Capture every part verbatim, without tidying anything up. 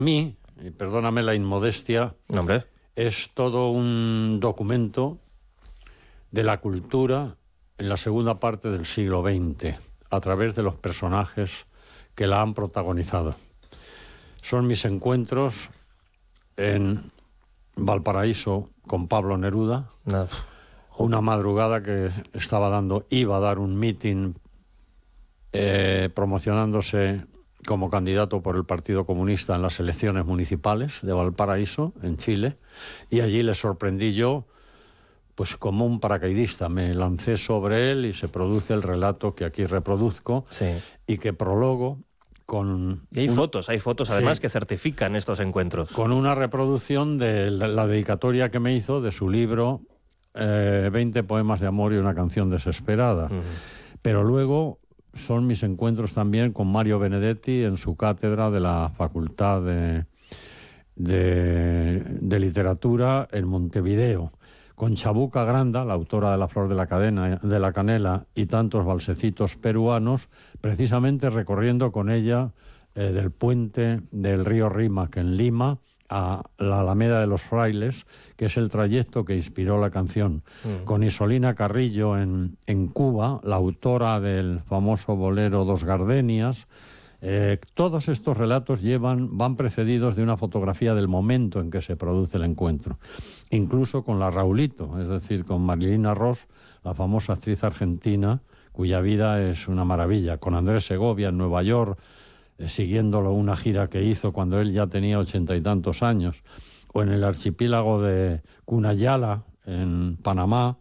mí, y perdóname la inmodestia, Hombre. es todo un documento de la cultura en la segunda parte del siglo veinte, a través de los personajes que la han protagonizado. Son mis encuentros en Valparaíso con Pablo Neruda, No. una madrugada que estaba dando, iba a dar un meeting eh, promocionándose como candidato por el Partido Comunista en las elecciones municipales de Valparaíso, en Chile, y allí le sorprendí yo, pues como un paracaidista. Me lancé sobre él y se produce el relato que aquí reproduzco, Sí. y que prologo con... Y hay un- fotos, hay fotos además Sí. que certifican estos encuentros. con una reproducción de la, la dedicatoria que me hizo de su libro eh, veinte poemas de amor y una canción desesperada. Ujú. Pero luego son mis encuentros también con Mario Benedetti en su cátedra de la Facultad de, de, de Literatura en Montevideo, con Chabuca Granda, la autora de La flor de la, cadena, de la canela, y tantos balsecitos peruanos, precisamente recorriendo con ella eh, del puente del río Rímac en Lima a la Alameda de los Frailes, que es el trayecto que inspiró la canción. Mm. Con Isolina Carrillo en, en Cuba, la autora del famoso bolero Dos Gardenias. Eh, todos estos relatos llevan, van precedidos de una fotografía del momento en que se produce el encuentro. Incluso con la Raulito, es decir, con Marilina Ross, la famosa actriz argentina, cuya vida es una maravilla. Con Andrés Segovia en Nueva York, eh, siguiéndolo una gira que hizo cuando él ya tenía ochenta y tantos años. O en el archipiélago de Cunayala, en Panamá,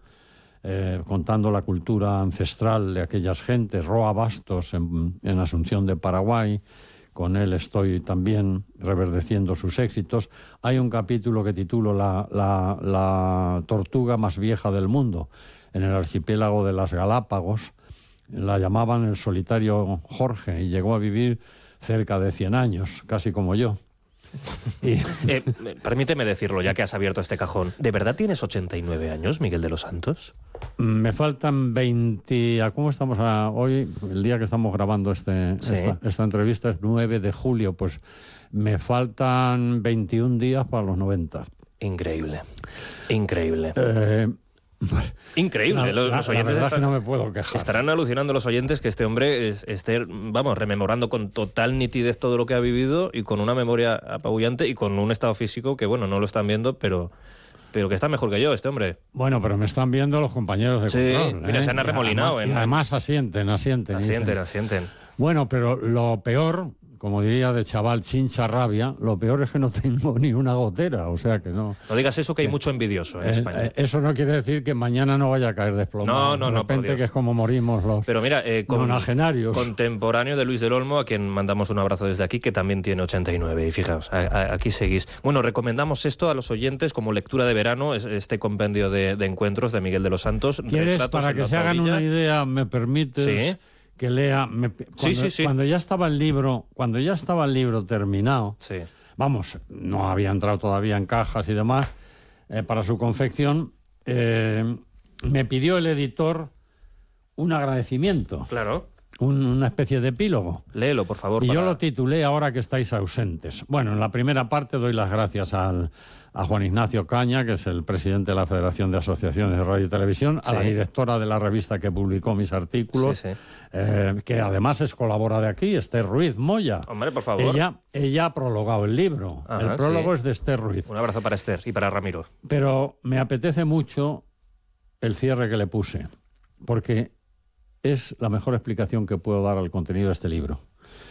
Eh, contando la cultura ancestral de aquellas gentes. Roa Bastos en, en Asunción de Paraguay, con él estoy también reverdeciendo sus éxitos. Hay un capítulo que titulo la, la, la tortuga más vieja del mundo, en el archipiélago de las Galápagos. La llamaban el solitario Jorge y llegó a vivir cerca de cien años, casi como yo. Y... Eh, permíteme decirlo, ya que has abierto este cajón. ¿De verdad tienes ochenta y nueve años, Miguel de los Santos? Me faltan veinte... ¿A cómo estamos a hoy? El día que estamos grabando este, Sí. esta, esta entrevista es nueve de julio. Pues me faltan veintiún días para los noventa. Increíble. Increíble. Eh, Increíble. la, Los, la- los la oyentes verdad es están, que no me puedo quejar. estarán alucinando los oyentes que este hombre es- esté, vamos, rememorando con total nitidez todo lo que ha vivido y con una memoria apabullante y con un estado físico que, bueno, no lo están viendo, pero... Pero que está mejor que yo, este hombre. Bueno, pero me están viendo los compañeros de Sí, control. mira, ¿eh? se han arremolinado, Y ¿eh? además asienten, asienten. y Asienten, dicen, asienten. bueno, pero lo peor, como diría de chaval chincha rabia, lo peor es que no tengo ni una gotera, o sea que no... No digas eso, que hay mucho envidioso en Eh, España. eh, eso no quiere decir que mañana no vaya a caer desplomado. No, no, de no, por repente, Dios. que es como morimos los Pero mira, eh, con- nonagenarios. contemporáneo de Luis del Olmo, a quien mandamos un abrazo desde aquí, que también tiene ochenta y nueve. Y fijaos, a- a- aquí seguís. Bueno, recomendamos esto a los oyentes como lectura de verano, es- este compendio de, de encuentros de Miguel de los Santos. ¿Quieres, Retratos para en que la se hagan tablilla? una idea, me permites Sí. que lea? Me- cuando, Sí, sí, sí. cuando ya estaba el libro, cuando ya estaba el libro terminado, Sí. vamos, no había entrado todavía en cajas y demás, eh, para su confección, eh, me pidió el editor un agradecimiento, Claro. un- una especie de epílogo. Léelo, por favor. Y yo para- lo titulé Ahora que estáis ausentes. Bueno, en la primera parte doy las gracias al, a Juan Ignacio Caña, que es el presidente de la Federación de Asociaciones de Radio y Televisión, a la Sí. directora de la revista que publicó mis artículos, Sí, sí. eh, que además es colabora de aquí, Esther Ruiz Moya. Hombre, por favor. Ella, ella ha prologado el libro. Ajá, el prólogo sí. es de Esther Ruiz. Un abrazo para Esther y para Ramiro. Pero me apetece mucho el cierre que le puse, porque es la mejor explicación que puedo dar al contenido de este libro.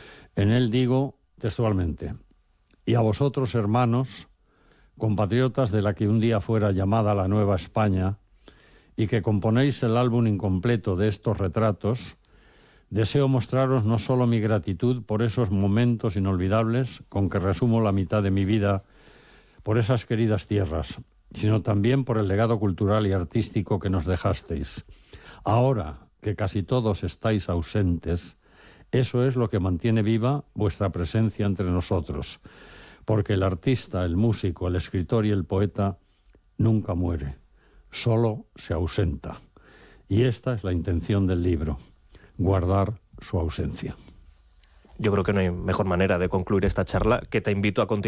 En él digo textualmente: y a vosotros, hermanos, compatriotas de la que un día fuera llamada la Nueva España, y que componéis el álbum incompleto de estos retratos, deseo mostraros no solo mi gratitud por esos momentos inolvidables con que resumo la mitad de mi vida por esas queridas tierras, sino también por el legado cultural y artístico que nos dejasteis. Ahora que casi todos estáis ausentes, eso es lo que mantiene viva vuestra presencia entre nosotros, porque el artista, el músico, el escritor y el poeta nunca muere, solo se ausenta. Y esta es la intención del libro: guardar su ausencia. yo creo que no hay mejor manera de concluir esta charla, que te invito a continuar